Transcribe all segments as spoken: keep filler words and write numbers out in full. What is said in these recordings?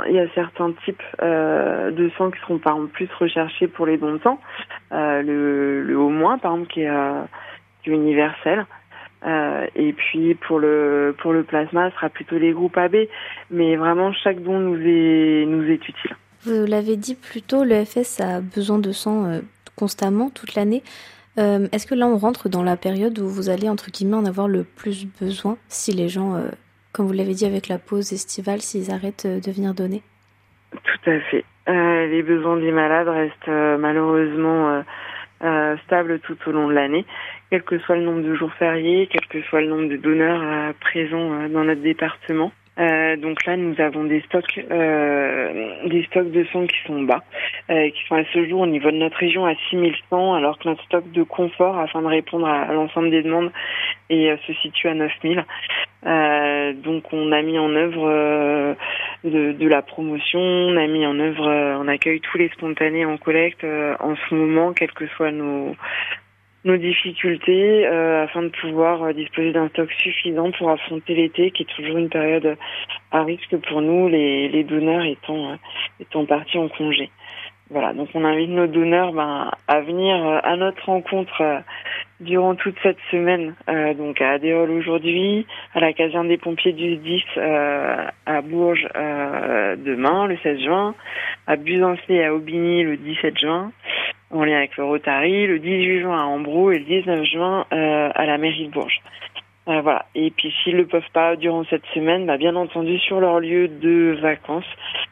il y a certains types euh, de sang qui seront par exemple plus recherchés pour les dons de sang. Euh, le, le O moins, par exemple, qui est, euh, qui est universel. Euh, et puis pour le pour le plasma, ce sera plutôt les groupes A B. Mais vraiment, chaque don nous est nous est utile. Vous l'avez dit plus tôt, le F S a besoin de sang euh, constamment, toute l'année. Euh, est-ce que là, on rentre dans la période où vous allez, entre guillemets, en avoir le plus besoin, si les gens, euh, comme vous l'avez dit avec la pause estivale, s'ils arrêtent euh, de venir donner? Tout à fait. Euh, les besoins des malades restent euh, malheureusement euh, euh, stables tout au long de l'année, quel que soit le nombre de jours fériés, quel que soit le nombre de donneurs euh, présents euh, dans notre département. Euh, donc là, nous avons des stocks, euh, des stocks de sang qui sont bas, euh, qui sont à ce jour au niveau de notre région à six mille cent, alors que notre stock de confort, afin de répondre à, à l'ensemble des demandes, et euh, se situe à neuf mille. Euh, donc on a mis en œuvre euh, de, de la promotion, on a mis en œuvre, euh, on accueille tous les spontanés en collecte euh, en ce moment, quelles que soient nos nos difficultés, euh, afin de pouvoir euh, disposer d'un stock suffisant pour affronter l'été, qui est toujours une période à risque pour nous, les, les donneurs étant euh, étant partis en congé. Voilà, donc on invite nos donneurs ben, à venir euh, à notre rencontre euh, durant toute cette semaine, euh, donc à Adéol aujourd'hui, à la caserne des pompiers du S D I S euh, à Bourges euh, demain, le seize juin, à Buzancé et à Aubigny le dix-sept juin, en lien avec le Rotary, le dix-huit juin à Ambro et le dix-neuf juin euh, à la mairie de Bourges. Euh, voilà. Et puis s'ils ne le peuvent pas durant cette semaine, bah, bien entendu sur leur lieu de vacances,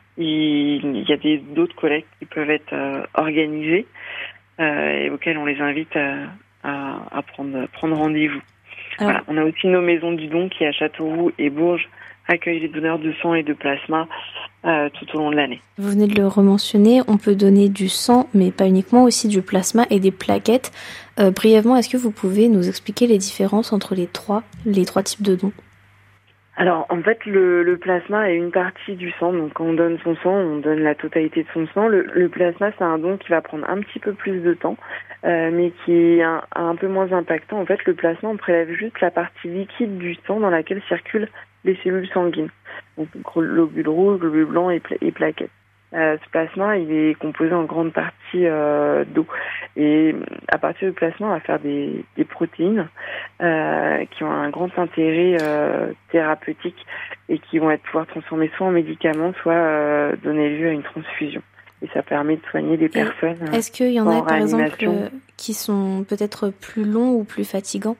il y a des d'autres collectes qui peuvent être euh, organisées euh, et auxquelles on les invite à, à, à prendre, prendre rendez-vous. Alors, voilà. On a aussi nos maisons du don qui à Châteauroux et Bourges accueillent les donneurs de sang et de plasma euh, tout au long de l'année. vous venez de le rementionner, on peut donner du sang, mais pas uniquement, aussi du plasma et des plaquettes. Euh, brièvement, est-ce que vous pouvez nous expliquer les différences entre les trois, les trois types de dons? Alors, en fait, le, le plasma est une partie du sang. Donc, quand on donne son sang, on donne la totalité de son sang. Le, le plasma, c'est un don qui va prendre un petit peu plus de temps, euh, mais qui est un, un peu moins impactant. En fait, le plasma, on prélève juste la partie liquide du sang dans laquelle circulent les cellules sanguines. Donc, globules rouges, globules blancs et, pla- et plaquettes. Euh, ce plasma, il est composé en grande partie euh, d'eau. Et à partir du plasma, on va faire des, des protéines euh, qui ont un grand intérêt euh, thérapeutique et qui vont être pouvoir transformer soit en médicaments, soit euh, donner lieu à une transfusion. Et ça permet de soigner des personnes. Et est-ce qu'il y en, en a, par exemple, euh, qui sont peut-être plus longs ou plus fatigants?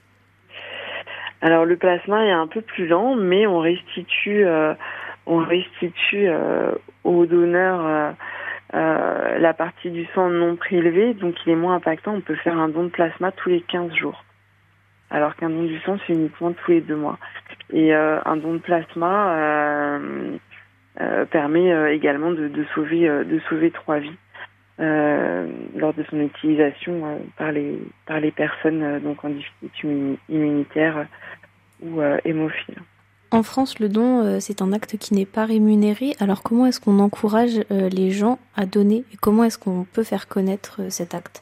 Alors, le plasma est un peu plus lent, mais on restitue... Euh, on restitue euh, aux donneurs euh, euh, la partie du sang non prélevée, donc il est moins impactant. On peut faire un don de plasma tous les quinze jours, alors qu'un don du sang, c'est uniquement tous les deux mois. Et euh, un don de plasma euh, euh, permet euh, également de, de, sauver, euh, de sauver trois vies euh, lors de son utilisation euh, par, les, par les personnes euh, donc en difficulté immunitaire euh, ou euh, hémophiles. En France, le don, euh, c'est un acte qui n'est pas rémunéré. Alors comment est-ce qu'on encourage euh, les gens à donner et comment est-ce qu'on peut faire connaître euh, cet acte?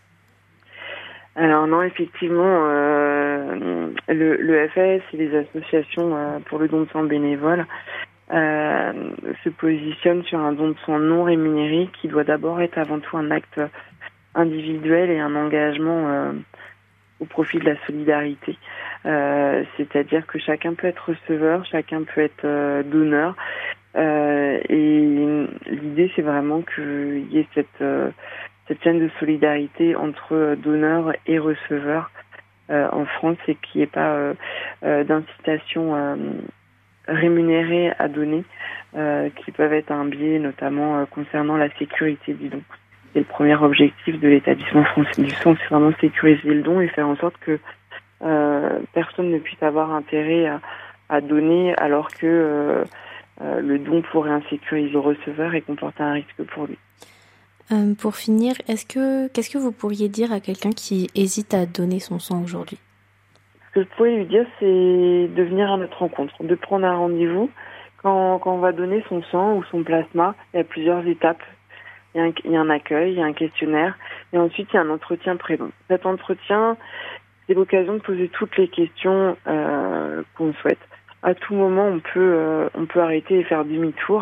Alors non, effectivement, euh, le, le F S et les associations euh, pour le don de sang bénévole euh, se positionnent sur un don de sang non rémunéré qui doit d'abord être avant tout un acte individuel et un engagement euh, au profit de la solidarité. Euh, c'est-à-dire que chacun peut être receveur, chacun peut être euh, donneur. Euh, et l'idée, c'est vraiment qu'il y ait cette, euh, cette chaîne de solidarité entre donneurs et receveurs euh, en France et qu'il n'y ait pas euh, euh, d'incitation euh, rémunérée à donner, euh, qui peuvent être un biais notamment euh, concernant la sécurité du don. Et le premier objectif de l'établissement français du sang, c'est vraiment sécuriser le don et faire en sorte que euh, personne ne puisse avoir intérêt à, à donner alors que euh, euh, le don pourrait insécuriser le receveur et comporter un risque pour lui. Euh, pour finir, est-ce que qu'est-ce que vous pourriez dire à quelqu'un qui hésite à donner son sang aujourd'hui? Ce que je pourrais lui dire, c'est de venir à notre rencontre, de prendre un rendez-vous. Quand, quand on va donner son sang ou son plasma, il y a plusieurs étapes. Il y a un, il y a un accueil, il y a un questionnaire, et ensuite il y a un entretien pré-don. Cet entretien, c'est l'occasion de poser toutes les questions euh, qu'on souhaite. À tout moment, on peut, euh, on peut arrêter et faire demi-tour.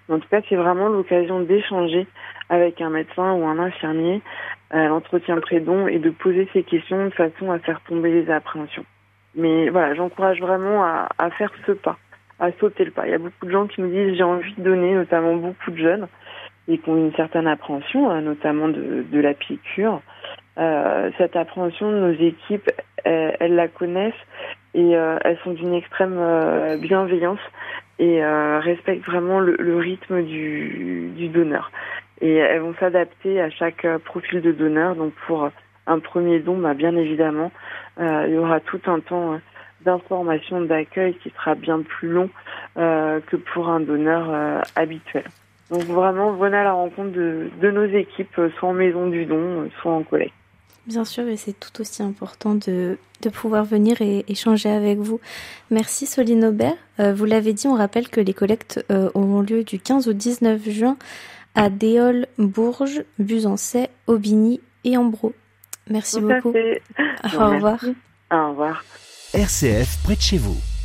Mais en tout cas, c'est vraiment l'occasion d'échanger avec un médecin ou un infirmier à l'entretien pré-don et de poser ces questions de façon à faire tomber les appréhensions. Mais voilà, j'encourage vraiment à, à faire ce pas, à sauter le pas. Il y a beaucoup de gens qui me disent j'ai envie de donner, notamment beaucoup de jeunes, et qui ont une certaine appréhension, notamment de, de la piqûre. Euh, cette appréhension, nos équipes, elles, elles la connaissent et euh, elles sont d'une extrême euh, bienveillance et euh, respectent vraiment le, le rythme du, du donneur. Et elles vont s'adapter à chaque profil de donneur. Donc pour un premier don, bah, bien évidemment, euh, il y aura tout un temps euh, d'information, d'accueil qui sera bien plus long euh, que pour un donneur euh, habituel. Donc vraiment, venez à la rencontre de, de nos équipes, soit en maison du don, soit en collecte. Bien sûr, et c'est tout aussi important de, de pouvoir venir et échanger avec vous. Merci Soline Aubert. Euh, vous l'avez dit, on rappelle que les collectes euh, auront lieu du quinze au dix-neuf juin à Déol, Bourges, Buzancais, Aubigny et Ambro. Merci tout beaucoup. À fait. Au revoir. Au revoir. R C F près de chez vous.